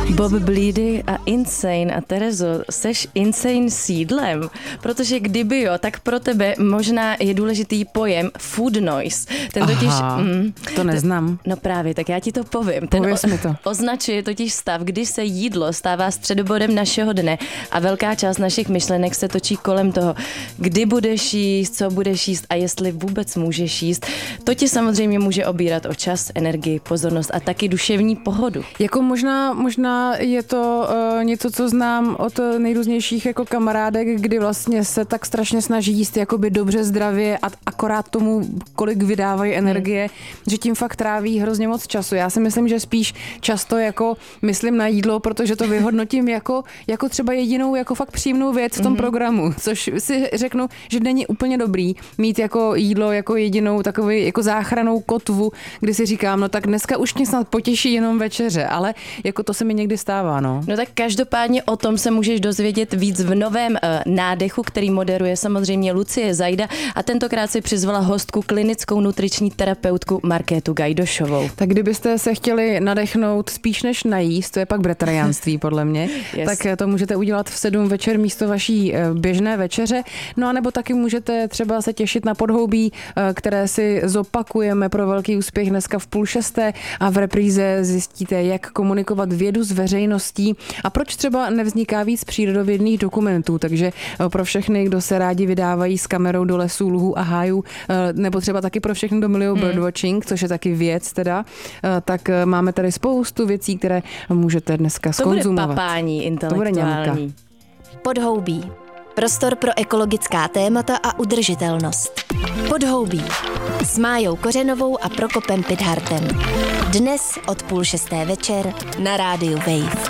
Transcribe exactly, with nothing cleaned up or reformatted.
Bob Bleedy a Insane. A Terezo, seš insane s jídlem? Protože kdyby jo, tak pro tebe možná je důležitý pojem food noise. Ten totiž... Aha, mm, to neznám. No právě, tak já ti to povím. Ten Pověz mi to. Označuje totiž stav, kdy se jídlo stává středobodem našeho dne a velká část našich myšlenek se točí kolem toho, kdy budeš jíst, co budeš jíst a jestli vůbec můžeš jíst. To ti samozřejmě může obírat o čas, energii, pozornost a taky duševní pohodu. Jako možná, možná je to uh, něco, co znám od nejrůznějších jako kamarádek, kdy vlastně se tak strašně snaží jíst jakoby dobře, zdravě a akorát tomu, kolik vydávají energie, hmm. že tím fakt tráví hrozně moc času. Já si myslím, že spíš často jako myslím na jídlo, protože to vyhodnotím jako, jako třeba jedinou jako fakt příjemnou věc v tom hmm. programu, což si řeknu, že není úplně dobrý mít jako jídlo jako jedinou takový jako záchrannou kotvu, kdy si říkám, no tak dneska už mě snad potěší jenom večeře, ale jako to se mi někdy stává, no. No tak každopádně o tom se můžeš dozvědět víc v novém uh, nádechu, který moderuje samozřejmě Lucie Zajda a tentokrát si přizvala hostku klinickou nutriční terapeutku Markétu Gajdošovou. Tak kdybyste se chtěli nadechnout spíš než najíst, to je pak bratariánství podle mě, yes. tak to můžete udělat v sedm večer místo vaší běžné večeře, no a nebo taky můžete třeba se těšit na Podhoubí, které si zopakujeme pro velký úspěch dneska v půl šesté a v repríze zjistíte, jak komunikovat vědu s veřejností a proč třeba nevzniká víc přírodovědných dokumentů, takže pro všechny, kdo se rádi vydávají s kamerou do lesů, luhů a hájů, nebo třeba taky pro všechny, kdo milují hmm. birdwatching, což je taky věc teda, tak máme tady spoustu věcí, které můžete dneska zkonzumovat. To bude papání intelektuální. Podhoubí. Prostor pro ekologická témata a udržitelnost. Podhoubí. S Májou Kořenovou a Prokopem Pidhartem. Dnes od půl šesté večer na rádiu Wave.